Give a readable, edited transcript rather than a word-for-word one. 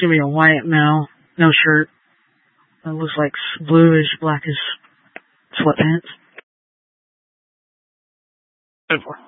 gonna be a white male, no shirt. It looks like bluish, blackish sweatpants. 10-4.